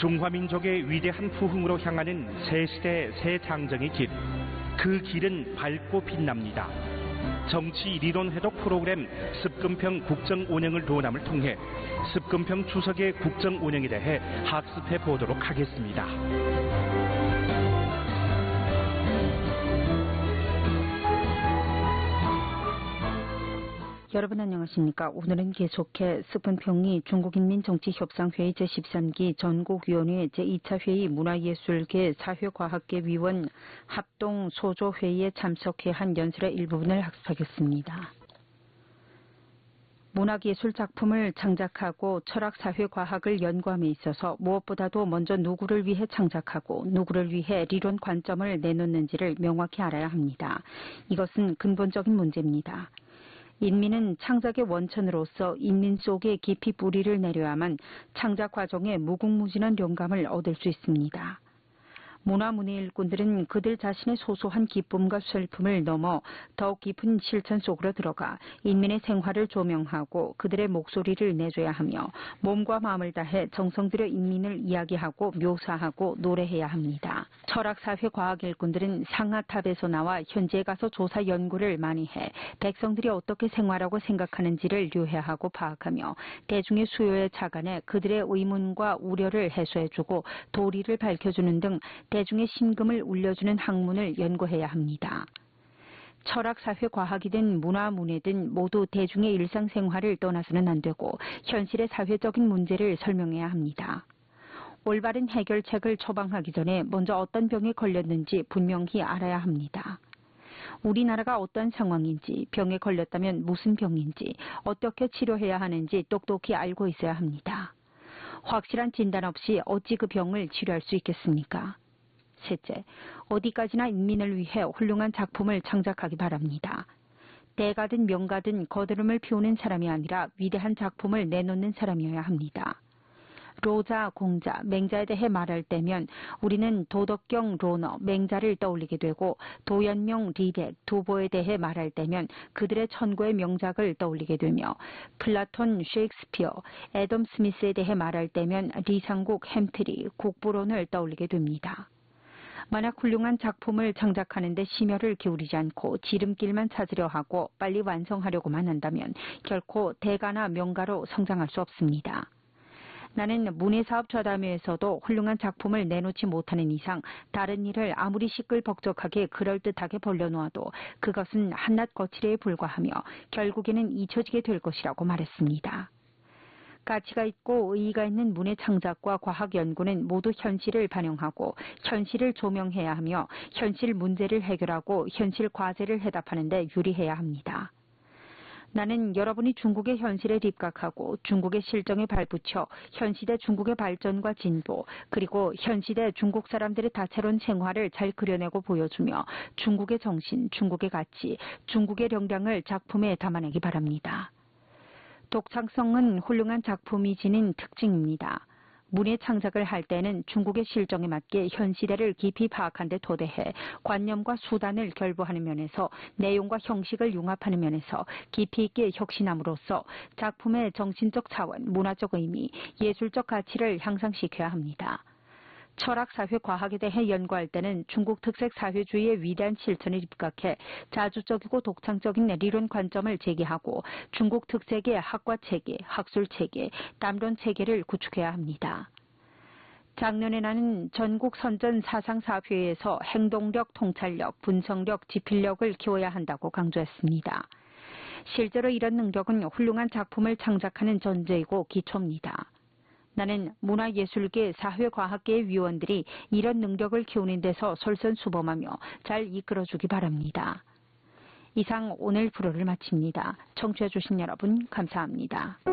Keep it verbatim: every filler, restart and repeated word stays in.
중화민족의 위대한 부흥으로 향하는 새 시대 새 장정의 길. 그 길은 밝고 빛납니다. 정치 리론 해독 프로그램 습근평 국정 운영을 도남을 통해 습근평 주석의 국정 운영에 대해 학습해 보도록 하겠습니다. 여러분 안녕하십니까. 오늘은 계속해 습근평이 중국인민정치협상회의 제십삼 기 전국위원회 제이 차 회의 문화예술계 사회과학계 위원 합동 소조회의에 참석해 한 연설의 일부분을 학습하겠습니다. 문학예술 작품을 창작하고 철학사회과학을 연구함에 있어서 무엇보다도 먼저 누구를 위해 창작하고 누구를 위해 리론 관점을 내놓는지를 명확히 알아야 합니다. 이것은 근본적인 문제입니다. 인민은 창작의 원천으로서 인민 속에 깊이 뿌리를 내려야만 창작 과정에 무궁무진한 영감을 얻을 수 있습니다. 문화문예 일꾼들은 그들 자신의 소소한 기쁨과 슬픔을 넘어 더욱 깊은 실천 속으로 들어가 인민의 생활을 조명하고 그들의 목소리를 내줘야 하며 몸과 마음을 다해 정성 들여 인민을 이야기하고 묘사하고 노래해야 합니다. 철학사회과학 일꾼들은 상하탑에서 나와 현지에 가서 조사 연구를 많이 해 백성들이 어떻게 생활하고 생각하는지를 유해하고 파악하며 대중의 수요에 착안해 그들의 의문과 우려를 해소해주고 도리를 밝혀주는 등 대중의 심금을 울려주는 학문을 연구해야 합니다. 철학, 사회, 과학이든 문화, 문예든 모두 대중의 일상생활을 떠나서는 안 되고 현실의 사회적인 문제를 설명해야 합니다. 올바른 해결책을 처방하기 전에 먼저 어떤 병에 걸렸는지 분명히 알아야 합니다. 우리나라가 어떤 상황인지, 병에 걸렸다면 무슨 병인지, 어떻게 치료해야 하는지 똑똑히 알고 있어야 합니다. 확실한 진단 없이 어찌 그 병을 치료할 수 있겠습니까? 셋째, 어디까지나 인민을 위해 훌륭한 작품을 창작하기 바랍니다. 대가든 명가든 거드름을 피우는 사람이 아니라 위대한 작품을 내놓는 사람이어야 합니다. 로자, 공자, 맹자에 대해 말할 때면 우리는 도덕경, 로너, 맹자를 떠올리게 되고 도연명, 리백, 두보에 대해 말할 때면 그들의 천고의 명작을 떠올리게 되며 플라톤, 셰익스피어, 애덤 스미스에 대해 말할 때면 리상국, 햄트리, 국부론을 떠올리게 됩니다. 만약 훌륭한 작품을 창작하는 데 심혈을 기울이지 않고 지름길만 찾으려 하고 빨리 완성하려고만 한다면 결코 대가나 명가로 성장할 수 없습니다. 나는 문예사업좌담회에서도 훌륭한 작품을 내놓지 못하는 이상 다른 일을 아무리 시끌벅적하게 그럴듯하게 벌려놓아도 그것은 한낱 거칠에 불과하며 결국에는 잊혀지게 될 것이라고 말했습니다. 가치가 있고 의의가 있는 문예 창작과 과학 연구는 모두 현실을 반영하고 현실을 조명해야 하며 현실 문제를 해결하고 현실 과제를 해답하는 데 유리해야 합니다. 나는 여러분이 중국의 현실에 입각하고 중국의 실정에 발붙여 현시대 중국의 발전과 진보 그리고 현시대 중국 사람들의 다채로운 생활을 잘 그려내고 보여주며 중국의 정신, 중국의 가치, 중국의 역량을 작품에 담아내기 바랍니다. 독창성은 훌륭한 작품이 지닌 특징입니다. 문예 창작을 할 때는 중국의 실정에 맞게 현 시대를 깊이 파악한 데 도대해 관념과 수단을 결부하는 면에서 내용과 형식을 융합하는 면에서 깊이 있게 혁신함으로써 작품의 정신적 차원, 문화적 의미, 예술적 가치를 향상시켜야 합니다. 철학, 사회, 과학에 대해 연구할 때는 중국 특색 사회주의의 위대한 실천을 입각해 자주적이고 독창적인 리론 관점을 제기하고 중국 특색의 학과 체계, 학술 체계, 담론 체계를 구축해야 합니다. 작년에 나는 전국 선전 사상사회에서 행동력, 통찰력, 분석력, 지필력을 키워야 한다고 강조했습니다. 실제로 이런 능력은 훌륭한 작품을 창작하는 전제이고 기초입니다. 나는 문화예술계, 사회과학계의 위원들이 이런 능력을 키우는 데서 솔선수범하며 잘 이끌어주기 바랍니다. 이상 오늘 프로를 마칩니다. 청취해주신 여러분 감사합니다.